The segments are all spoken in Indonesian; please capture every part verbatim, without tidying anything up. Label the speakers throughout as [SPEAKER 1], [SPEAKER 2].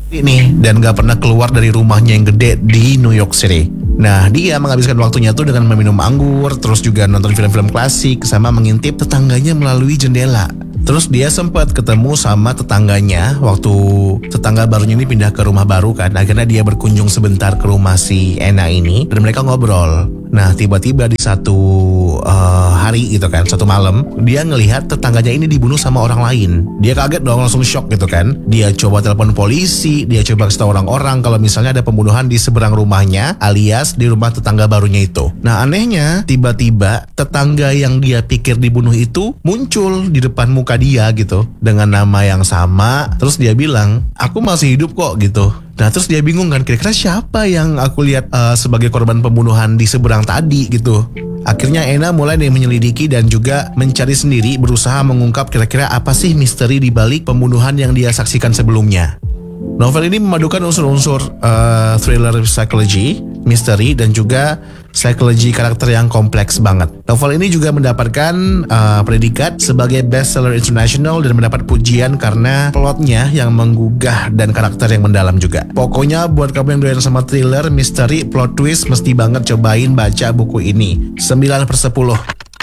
[SPEAKER 1] ini dan gak pernah keluar dari rumahnya yang gede di New York City. Nah, dia menghabiskan waktunya tuh dengan meminum anggur, terus juga nonton film-film klasik, sama mengintip tetangganya melalui jendela. Terus dia sempat ketemu sama tetangganya waktu tetangga barunya ini pindah ke rumah baru kan. Akhirnya dia berkunjung sebentar ke rumah si Anna ini dan mereka ngobrol. Nah, tiba-tiba di satu uh, hari gitu kan, satu malam, dia ngelihat tetangganya ini dibunuh sama orang lain. Dia kaget dong, langsung shock gitu kan. Dia coba telepon polisi, dia coba kasih tahu orang-orang kalau misalnya ada pembunuhan di seberang rumahnya, alias di rumah tetangga barunya itu. Nah, anehnya, tiba-tiba tetangga yang dia pikir dibunuh itu muncul di depan muka dia gitu, dengan nama yang sama. Terus dia bilang, aku masih hidup kok gitu. Nah, terus dia bingung kan, kira-kira siapa yang aku lihat uh, sebagai korban pembunuhan di seberang tadi gitu. Akhirnya Anna mulai nih menyelidiki dan juga mencari sendiri, berusaha mengungkap kira-kira apa sih misteri di balik pembunuhan yang dia saksikan sebelumnya. Novel ini memadukan unsur-unsur uh, thriller psikologi, misteri, dan juga psikologi karakter yang kompleks banget. Novel ini juga mendapatkan uh, predikat sebagai bestseller internasional dan mendapat pujian karena plotnya yang menggugah dan karakter yang mendalam juga. Pokoknya buat kamu yang doyan sama thriller, misteri, plot twist, mesti banget cobain baca buku ini. sembilan per sepuluh.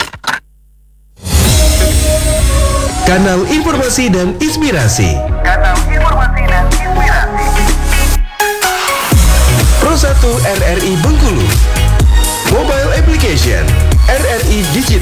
[SPEAKER 2] Kanal Informasi dan Inspirasi.
[SPEAKER 3] Kanal Informasi dan Inspirasi.
[SPEAKER 2] Pro satu R R I Bengkulu. Mobile Application R R I Digital.